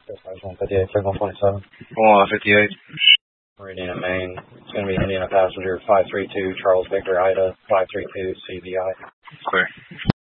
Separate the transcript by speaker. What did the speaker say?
Speaker 1: 158, signal 27.
Speaker 2: 158.
Speaker 1: Meridian at Maine. It's going to be Indiana passenger 532, Charles Victor Ida, 532 CVI.
Speaker 2: Clear.